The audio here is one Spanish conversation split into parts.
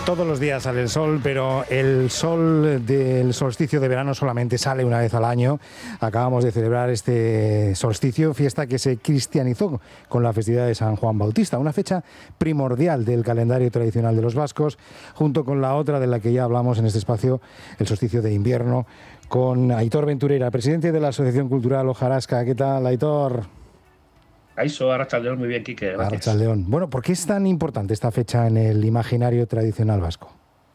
Todos los días sale el sol, pero el sol del solsticio de verano solamente sale una vez al año. Acabamos de celebrar este solsticio, fiesta que se cristianizó con la festividad de San Juan Bautista, una fecha primordial del calendario tradicional de los vascos, junto con la otra de la que ya hablamos en este espacio, el solsticio de invierno, con Aitor Venturera, presidente de la Asociación Cultural Hojarasca. ¿Qué tal, Aitor? Aiso, Arratsaldeon, muy bien, Quique, gracias. Arratsaldeon. Bueno, ¿por qué es tan importante esta fecha en el imaginario tradicional vasco?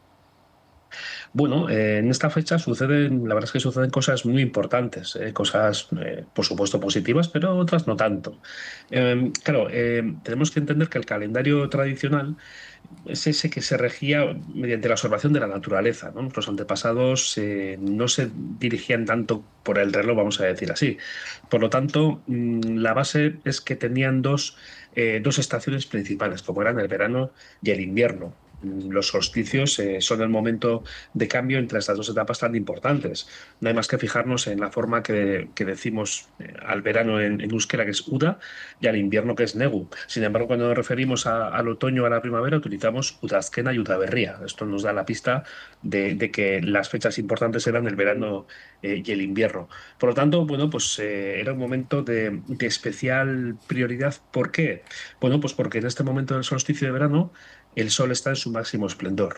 Bueno, en esta fecha la verdad es que suceden cosas muy importantes, cosas, por supuesto, positivas, pero otras no tanto. Claro, tenemos que entender que el calendario tradicional es ese que se regía mediante la observación de la naturaleza, ¿no? Nuestros antepasados no se dirigían tanto por el reloj, vamos a decir así. Por lo tanto, la base es que tenían dos estaciones principales, como eran el verano y el invierno. Los solsticios son el momento de cambio entre estas dos etapas tan importantes. No hay más que fijarnos en la forma que decimos al verano en euskera, que es Uda, y al invierno, que es Negu. Sin embargo, cuando nos referimos al otoño o a la primavera, utilizamos Udazkena y Udaberria. Esto nos da la pista de que las fechas importantes eran el verano y el invierno. Por lo tanto, bueno, pues era un momento de especial prioridad. ¿Por qué? Bueno, pues porque en este momento del solsticio de verano el sol está en su máximo esplendor.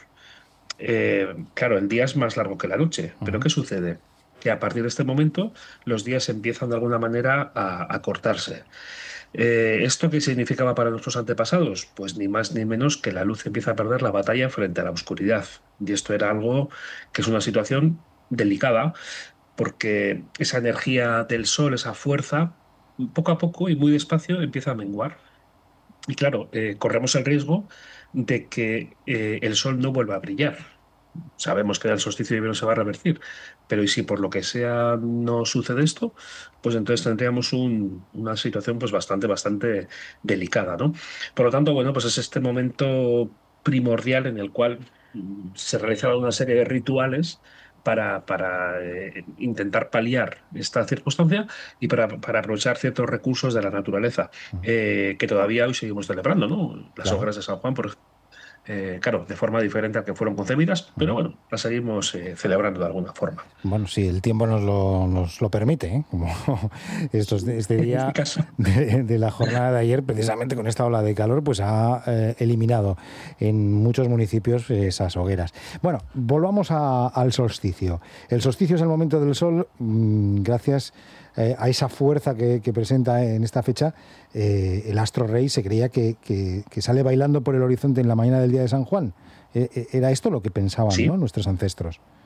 Claro, el día es más largo que la noche, pero Uh-huh. ¿qué sucede? Que a partir de este momento los días empiezan de alguna manera a cortarse. ¿Esto qué significaba para nuestros antepasados? Pues ni más ni menos que la luz empieza a perder la batalla frente a la oscuridad. Y esto era algo que es una situación delicada, porque esa energía del sol, esa fuerza, poco a poco y muy despacio empieza a menguar. Y claro, corremos el riesgo de que el sol no vuelva a brillar. Sabemos que el solsticio de invierno se va a revertir, pero ¿y si por lo que sea no sucede esto? Pues entonces tendríamos una situación pues bastante delicada, ¿no? Por lo tanto, bueno, pues es este momento primordial en el cual se realizaban una serie de rituales para intentar paliar esta circunstancia y para aprovechar ciertos recursos de la naturaleza, que todavía hoy seguimos celebrando, ¿no? Las Claro. hogueras de San Juan, por ejemplo, claro, de forma diferente a que fueron concebidas, pero Uh-huh. bueno, las seguimos celebrando de alguna forma. Bueno, sí, el tiempo nos lo permite, ¿eh? Como este En este día caso, de la jornada de ayer, precisamente con esta ola de calor, pues ha eliminado en muchos municipios esas hogueras. Bueno, volvamos al solsticio. El solsticio es el momento del sol, gracias a esa fuerza que presenta en esta fecha, el astro rey se creía que sale bailando por el horizonte en la mañana del día de San Juan. Era esto lo que pensaban, sí. ¿no?, nuestros ancestros.